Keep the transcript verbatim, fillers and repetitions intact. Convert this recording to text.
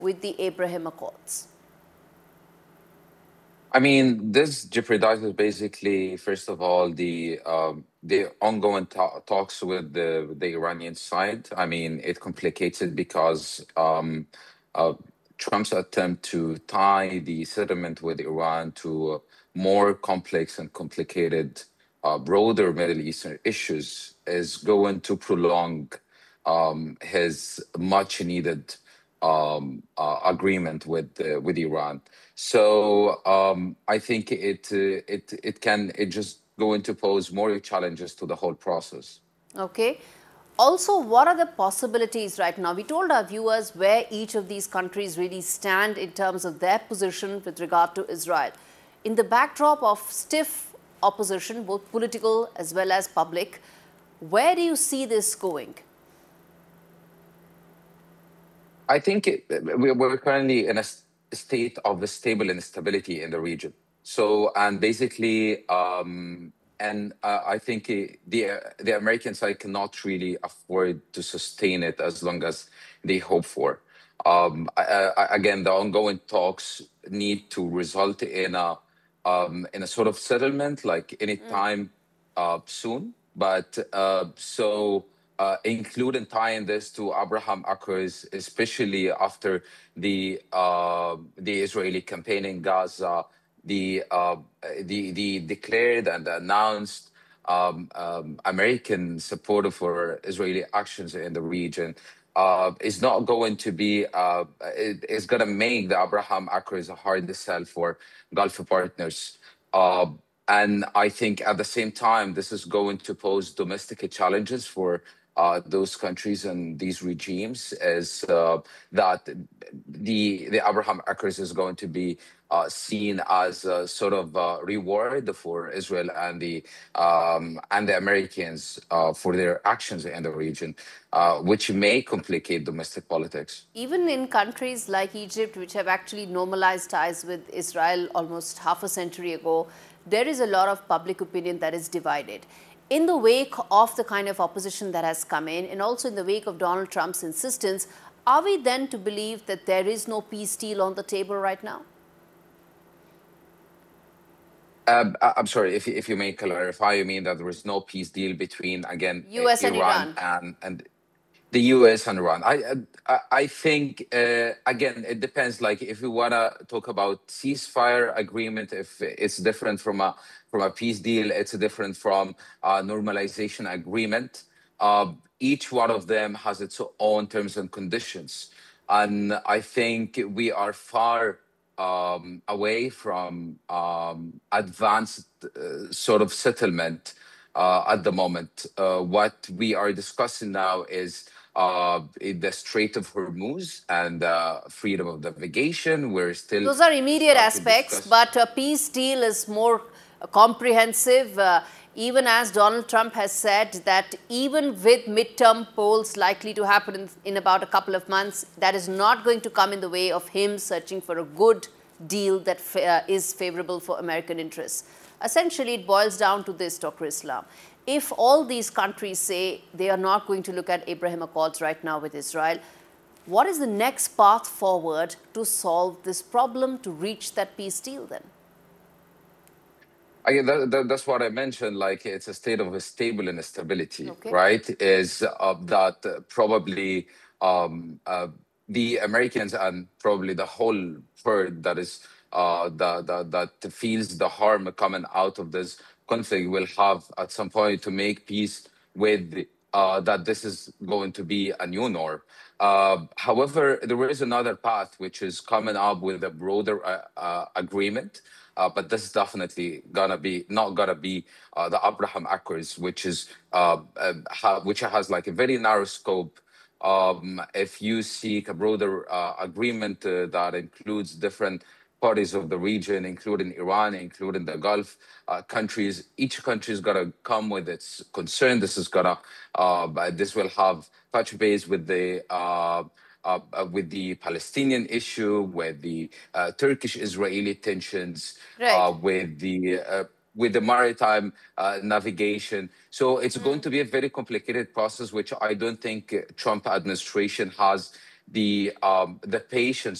with the Abraham Accords? I mean, this jeopardizes basically, first of all, the um, the ongoing ta talks with the the Iranian side. I mean, it complicates it because um, uh, Trump's attempt to tie the settlement with Iran to more complex and complicated, uh, broader Middle Eastern issues is going to prolong um, his much needed um, uh, agreement with uh, with Iran. So um, I think it uh, it it can it just going to pose more challenges to the whole process. Okay. Also, what are the possibilities right now? We told our viewers where each of these countries really stand in terms of their position with regard to Israel. In the backdrop of stiff opposition, both political as well as public, where do you see this going? I think it, we- we're currently in a s- state of stable instability in the region. So, and basically, um, and uh, I think uh, the uh, the American side cannot really afford to sustain it as long as they hope for. Um, I, I, again, the ongoing talks need to result in a um, in a sort of settlement, like Mm. anytime uh, soon. But uh, so uh, including tying this to Abraham Accords, especially after the uh, the Israeli campaign in Gaza, the uh, the the declared and announced um, um, American support for Israeli actions in the region. Uh, is not going to be, uh, it, it's going to make the Abraham Accords a hard sell for Gulf partners. Uh, and I think at the same time, this is going to pose domestic challenges for uh, those countries and these regimes, as uh, that the the Abraham Accords is going to be uh, seen as a sort of uh, reward for Israel and the um, and the Americans uh, for their actions in the region, uh, which may complicate domestic politics. Even in countries like Egypt, which have actually normalized ties with Israel almost half a century ago, there is a lot of public opinion that is divided. In the wake of the kind of opposition that has come in, and also in the wake of Donald Trump's insistence, are we then to believe that there is no peace deal on the table right now? Um, I- I'm sorry if if you may clarify. You mean that there is no peace deal between again uh, U S and Iran Iran. and and the U S and Iran. I I, I think uh, again it depends. Like if we wanna talk about ceasefire agreement, if it's different from a from a peace deal, it's different from a normalization agreement. Uh, each one of them has its own terms and conditions, and I think we are far um, away from um, advanced uh, sort of settlement uh, at the moment. Uh, what we are discussing now is uh, in the Strait of Hormuz and uh, freedom of navigation. We're still Those are immediate start to aspects, discuss. but a peace deal is more comprehensive. Uh, even as Donald Trump has said that even with midterm polls likely to happen in, in about a couple of months, that is not going to come in the way of him searching for a good deal that uh, is favorable for American interests. Essentially, it boils down to this, Doctor Islam. If all these countries say they are not going to look at Abraham Accords right now with Israel, what is the next path forward to solve this problem, to reach that peace deal then? I, that, that, that's what I mentioned. Like it's a state of a stable instability, Okay. right? Is uh, that uh, probably um, uh, the Americans and probably the whole world that is uh, that, that that feels the harm coming out of this conflict will have at some point to make peace with uh, that this is going to be a new norm. Uh, however, there is another path which is coming up with a broader uh, uh, agreement. Uh, but this is definitely gonna be not gonna be uh, the Abraham Accords, which is uh, uh, ha- which has like a very narrow scope. Um, if you seek a broader uh, agreement uh, that includes different parties of the region, including Iran, including the Gulf uh, countries, each country is gonna come with its concern. This is gonna uh, but this will have touch base with the uh, uh, uh, with the Palestinian issue, with the uh, Turkish-Israeli tensions, Right. uh, with the uh, with the maritime uh, navigation. So it's going Mm. to be a very complicated process, which I don't think uh, Trump administration has the um, the patience